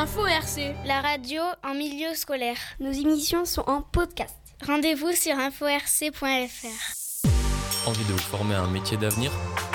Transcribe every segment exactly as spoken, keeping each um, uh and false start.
Info R C, la radio en milieu scolaire. Nos émissions sont en podcast. Rendez-vous sur info r c point f r. Envie de vous former à un métier d'avenir ?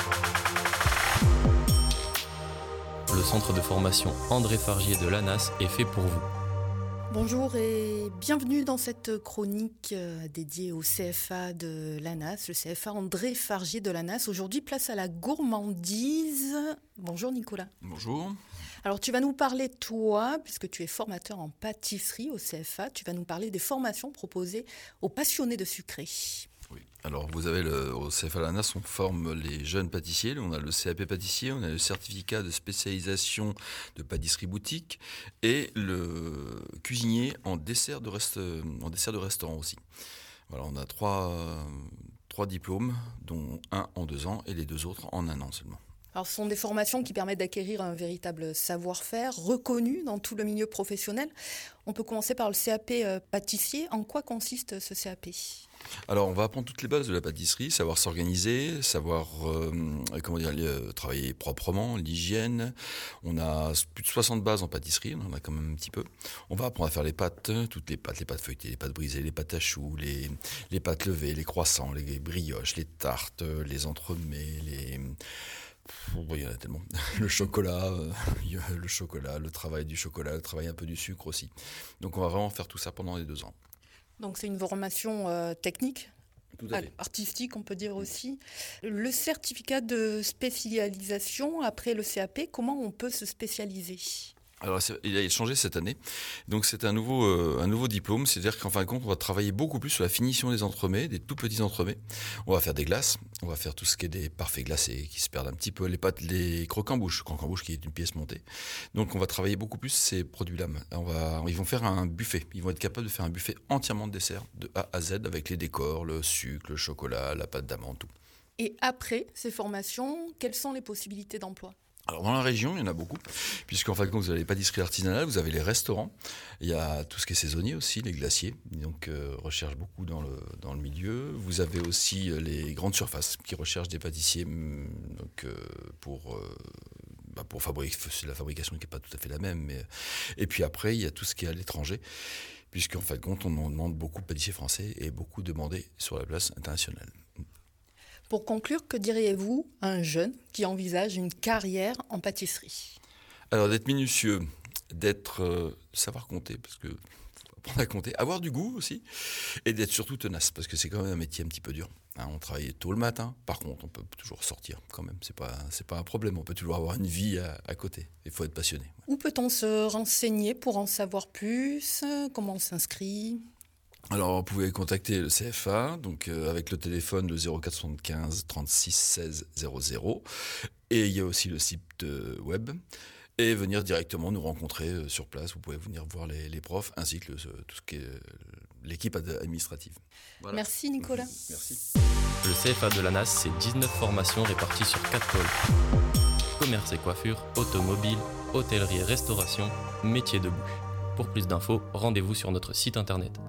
Le centre de formation André Fargier de l'A N A S est fait pour vous. Bonjour et bienvenue dans cette chronique dédiée au C F A de l'A N A S, le C F A André Fargier de l'A N A S. Aujourd'hui, place à la gourmandise. Bonjour Nicolas. Bonjour. Alors tu vas nous parler, toi, puisque tu es formateur en pâtisserie au C F A, tu vas nous parler des formations proposées aux passionnés de sucré. Oui. Alors vous avez le, au C F A de l'A N A S, on forme les jeunes pâtissiers, on a le C A P pâtissier, on a le certificat de spécialisation de pâtisserie boutique et le cuisinier en dessert de, rest, en dessert de restaurant aussi. Voilà, on a trois, trois diplômes, dont un en deux ans et les deux autres en un an seulement. Alors, ce sont des formations qui permettent d'acquérir un véritable savoir-faire reconnu dans tout le milieu professionnel. On peut commencer par le C A P euh, pâtissier. En quoi consiste ce C A P ? Alors, on va apprendre toutes les bases de la pâtisserie, savoir s'organiser, savoir euh, comment dire, euh, travailler proprement, l'hygiène. On a plus de soixante bases en pâtisserie, on en a quand même un petit peu. On va apprendre à faire les pâtes, toutes les pâtes, les pâtes feuilletées, les pâtes brisées, les pâtes à choux, les, les pâtes levées, les croissants, les brioches, les tartes, les entremets, les... Il y en a tellement. Le chocolat, euh, le chocolat, le travail du chocolat, le travail un peu du sucre aussi. Donc on va vraiment faire tout ça pendant les deux ans. Donc c'est une formation euh, technique, tout à fait. Artistique on peut dire aussi. Le certificat de spécialisation après le C A P, comment on peut se spécialiser ? Alors, il a changé cette année. Donc, c'est un nouveau, euh, un nouveau diplôme. C'est-à-dire qu'en fin de compte, on va travailler beaucoup plus sur la finition des entremets, des tout petits entremets. On va faire des glaces. On va faire tout ce qui est des parfaits glacés, qui se perdent un petit peu. Les pâtes, les croquants-bouches. Croquants-bouches qui est une pièce montée. Donc, on va travailler beaucoup plus ces produits-là. On va, ils vont faire un buffet. Ils vont être capables de faire un buffet entièrement de dessert, de A à Z, avec les décors, le sucre, le chocolat, la pâte d'amande, tout. Et après ces formations, quelles sont les possibilités d'emploi ? Alors dans la région, il y en a beaucoup, puisqu'en fin de compte, vous avez les pâtisseries artisanales, vous avez les restaurants, il y a tout ce qui est saisonnier aussi, les glaciers, donc euh, recherchent beaucoup dans le dans le milieu. Vous avez aussi les grandes surfaces qui recherchent des pâtissiers donc euh, pour euh, bah pour fabriquer, c'est la fabrication qui est pas tout à fait la même, mais et puis après il y a tout ce qui est à l'étranger, puisqu'en fin de compte, on en demande beaucoup de pâtissiers français et beaucoup demandés sur la place internationale. Pour conclure, que diriez-vous à un jeune qui envisage une carrière en pâtisserie ? Alors d'être minutieux, d'être euh, savoir compter, parce que faut apprendre à compter, avoir du goût aussi, et d'être surtout tenace, parce que c'est quand même un métier un petit peu dur. Hein, on travaille tôt le matin, par contre on peut toujours sortir quand même, c'est pas, c'est pas un problème, on peut toujours avoir une vie à, à côté, il faut être passionné. Ouais. Où peut-on se renseigner pour en savoir plus ? Comment on s'inscrit ? Alors, vous pouvez contacter le C F A, donc euh, avec le téléphone le zéro quatre soixante-quinze trente-six seize zéro zéro, et il y a aussi le site euh, web, et venir directement nous rencontrer euh, sur place. Vous pouvez venir voir les, les profs, ainsi que le, tout ce qui est euh, l'équipe administrative. Voilà. Merci Nicolas. Merci. Le C F A de l'A N A S, c'est dix-neuf formations réparties sur quatre pôles. Commerce et coiffure, automobile, hôtellerie et restauration, métier de bouche. Pour plus d'infos, rendez-vous sur notre site internet.